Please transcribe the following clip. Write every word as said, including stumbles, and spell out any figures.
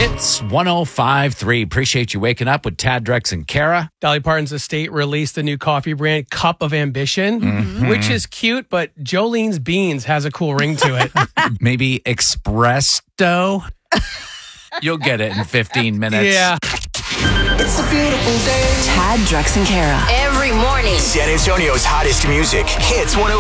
It's one oh five point three. Appreciate you waking up with Tad, Drex, and Kara. Dolly Parton's estate released the new coffee brand, Cup of Ambition, Mm-hmm. which is cute, but Jolene's Beans has a cool ring to it. Maybe Espresso? You'll get it in fifteen minutes. Yeah. It's a beautiful day. Tad, Drex, and Kara. Every morning. San Antonio's hottest music. Hits one oh